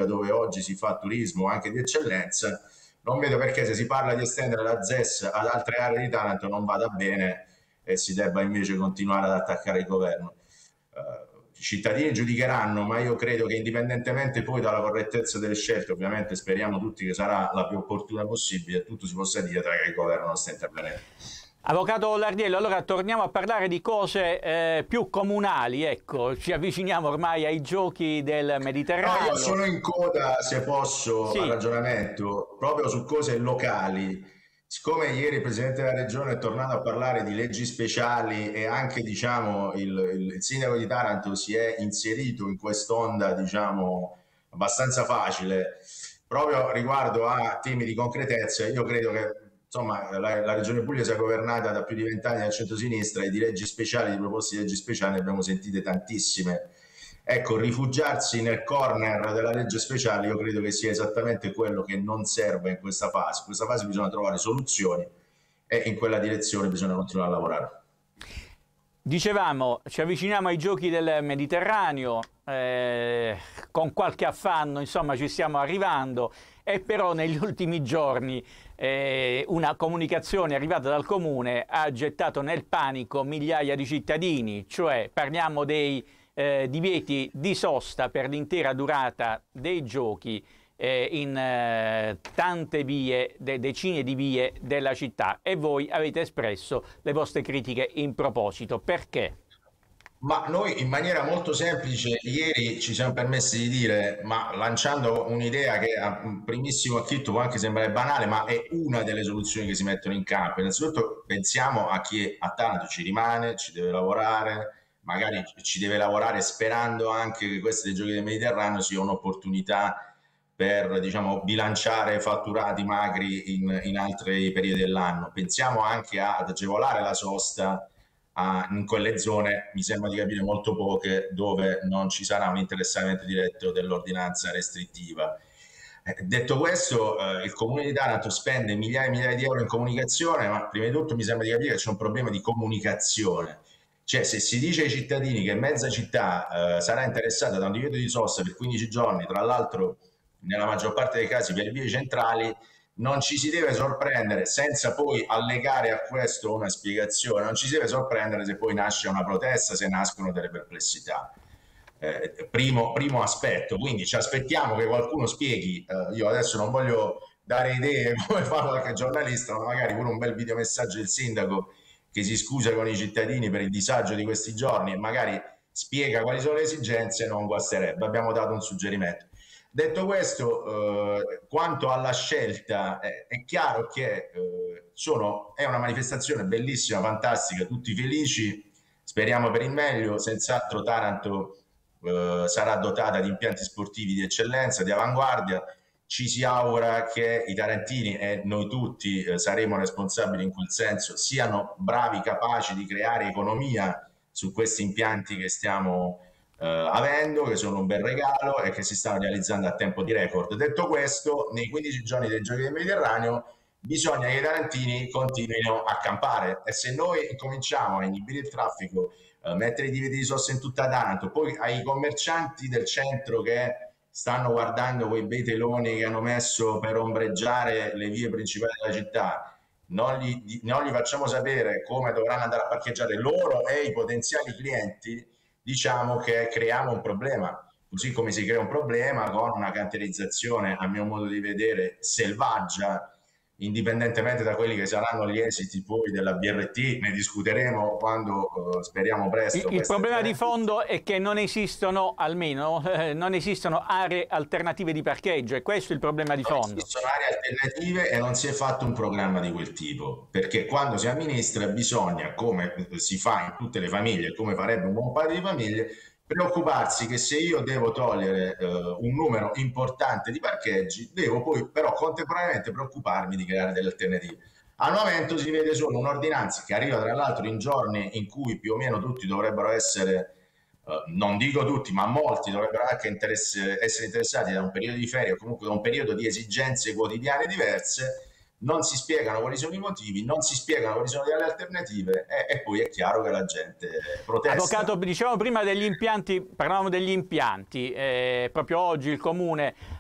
dove oggi si fa turismo anche di eccellenza, non vedo perché se si parla di estendere la ZES ad altre aree di Taranto non vada bene e si debba invece continuare ad attaccare il governo. I cittadini giudicheranno, ma io credo che indipendentemente poi dalla correttezza delle scelte, ovviamente speriamo tutti che sarà la più opportuna possibile, tutto si possa dire tra che il governo non sta intervenendo. Avvocato Lardiello, allora torniamo a parlare di cose più comunali, ecco, ci avviciniamo ormai ai giochi del Mediterraneo. No, io sono in coda, se posso, al Sì, ragionamento, proprio su cose locali. Siccome ieri il Presidente della Regione è tornato a parlare di leggi speciali e anche, diciamo, il Sindaco di Taranto si è inserito in quest'onda, diciamo, abbastanza facile, proprio riguardo a temi di concretezza, io credo che insomma, la Regione Puglia sia governata da più di 20 anni dal centro-sinistra e di leggi speciali, di proposte di leggi speciali ne abbiamo sentite tantissime. Ecco, rifugiarsi nel corner della legge speciale io credo che sia esattamente quello che non serve in questa fase. In questa fase bisogna trovare soluzioni e in quella direzione bisogna continuare a lavorare. dicevamo, ci avviciniamo ai giochi del Mediterraneo, con qualche affanno, insomma, ci stiamo arrivando, e però negli ultimi giorni una comunicazione arrivata dal Comune ha gettato nel panico migliaia di cittadini, cioè parliamo dei divieti di sosta per l'intera durata dei giochi in tante vie, decine di vie della città, e voi avete espresso le vostre critiche in proposito. Perché? Ma noi in maniera molto semplice ieri ci siamo permessi di dire, ma lanciando un'idea che a un primissimo acchito può anche sembrare banale, ma è una delle soluzioni che si mettono in campo. Innanzitutto pensiamo a chi a Taranto ci rimane, ci deve lavorare, magari ci deve lavorare sperando anche che questi dei Giochi del Mediterraneo sia un'opportunità per, diciamo, bilanciare fatturati magri in altri periodi dell'anno. Pensiamo anche ad agevolare la sosta in quelle zone, mi sembra di capire molto poche, dove non ci sarà un interessamento diretto dell'ordinanza restrittiva. Detto questo, il Comune di Taranto spende migliaia e migliaia di euro in comunicazione, ma prima di tutto mi sembra di capire che c'è un problema di comunicazione. Cioè, se si dice ai cittadini che mezza città sarà interessata da un divieto di sosta per 15 giorni, tra l'altro nella maggior parte dei casi per vie centrali, non ci si deve sorprendere, senza poi allegare a questo una spiegazione, non ci si deve sorprendere se poi nasce una protesta, se nascono delle perplessità. Primo aspetto, quindi ci aspettiamo che qualcuno spieghi, io adesso non voglio dare idee come fa qualche giornalista, ma magari pure un bel videomessaggio del sindaco che si scusa con i cittadini per il disagio di questi giorni e magari spiega quali sono le esigenze, non guasterebbe. Abbiamo dato un suggerimento. Detto questo, quanto alla scelta, è chiaro che è una manifestazione bellissima, fantastica, tutti felici, speriamo per il meglio, senz'altro Taranto sarà dotata di impianti sportivi di eccellenza, di avanguardia, ci si augura che i tarantini e noi tutti saremo responsabili in quel senso, siano bravi, capaci di creare economia su questi impianti che stiamo avendo, che sono un bel regalo e che si stanno realizzando a tempo di record. Detto questo, nei 15 giorni dei Giochi del Mediterraneo bisogna che i tarantini continuino a campare, e se noi cominciamo a inibire il traffico, mettere i divieti di sosta in tutta Taranto, poi ai commercianti del centro che stanno guardando quei bei teloni che hanno messo per ombreggiare le vie principali della città, non gli facciamo sapere come dovranno andare a parcheggiare loro e i potenziali clienti, diciamo che creiamo un problema, così come si crea un problema con una cantierizzazione, a mio modo di vedere, selvaggia, indipendentemente da quelli che saranno gli esiti poi della BRT, ne discuteremo quando speriamo presto. Il problema di fondo è che non esistono, almeno, non esistono aree alternative di parcheggio, e questo è il problema di fondo. Non esistono aree alternative e non si è fatto un programma di quel tipo, perché quando si amministra bisogna, come si fa in tutte le famiglie, come farebbe un buon padre di famiglia, preoccuparsi che se io devo togliere un numero importante di parcheggi, devo poi però contemporaneamente preoccuparmi di creare delle alternative. Al momento si vede solo un'ordinanza che arriva tra l'altro in giorni in cui più o meno tutti dovrebbero essere, non dico tutti, ma molti dovrebbero anche essere interessati da un periodo di ferie o comunque da un periodo di esigenze quotidiane diverse. Non si spiegano quali sono i motivi, non si spiegano quali sono le alternative e poi è chiaro che la gente protesta. Avvocato, dicevamo prima degli impianti, parlavamo degli impianti, proprio oggi il Comune